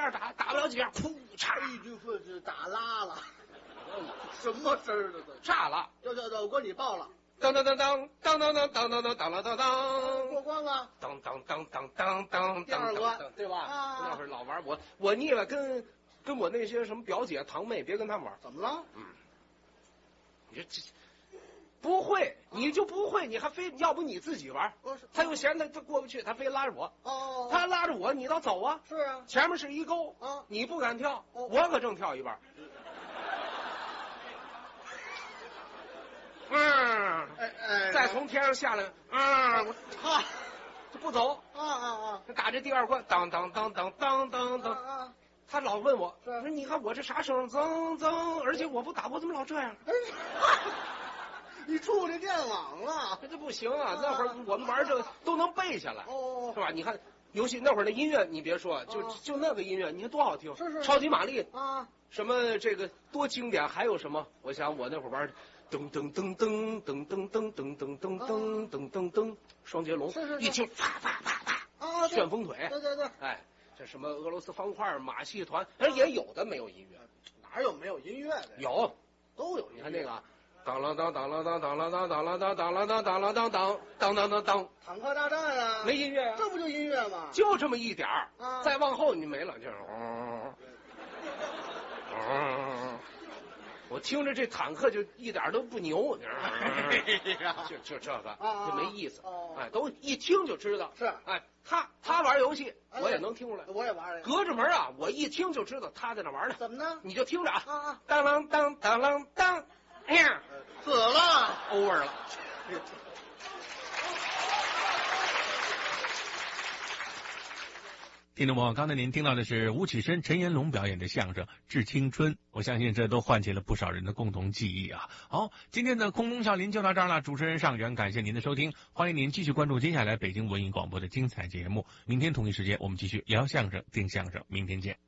下打不了几下，噗嚓， 一句话是打拉了，什么声儿的都炸了， 叫我给你报了， 当当当当当当当当当当当当当， 过关了， 当当当当当当， 第二关对吧？ 啊， 那会儿老玩我腻了，跟我那些什么表姐堂妹，别跟他们玩。 怎么了？ 你这不会，你就不会，你还非要不你自己玩？他又嫌他过不去，他非拉着我。 哦， 他拉着我，你倒走啊！ 是啊， 前面是一沟啊， 你不敢跳， 哦我可正跳一半。再从天上下来， 哈， 就不走打这第二关，当当当当当当当，他老问我，说你看我这啥声，噌噌，而且我不打，我怎么老这样？ 你触这电网了， 这不行啊！那会儿我们玩这都能背下来， 哦， 是吧？你看游戏那会儿的音乐，你别说，就那个音乐，你看多好听， 是超级玛丽啊， 什么这个多经典，还有什么？我想我那会儿玩噔噔噔噔噔噔噔噔噔噔噔噔噔噔，双截龙，一听啪啪啪啪啊，旋风腿， 对， 哎，这什么俄罗斯方块、马戏团，也有的没有音乐， 哪有没有音乐的？ 有， 都有。 你看那个。当啷当当啷当当啷当当啷当当啷当当啷当当当当当当， 坦克大战啊， 没音乐啊， 这不就音乐吗？ 就这么一点儿，再往后你没了，就是我听着这坦克就一点都不牛，就这个就没意思，哎，都一听就知道是， 哎，他玩游戏我也能听出来， 我也玩， 隔着门啊，我一听就知道他在那玩呢， 怎么呢？ 你就听着啊，当啷当当啷当。哎呀， 死了 ，over 了。 听众朋友，刚才您听到的是吴启深、陈延龙表演的相声《致青春》，我相信这都唤起了不少人的共同记忆啊。好，今天的空中笑林就到这儿了，主持人尚元，感谢您的收听，欢迎您继续关注接下来北京文艺广播的精彩节目。明天同一时间我们继续聊相声、听相声，明天见。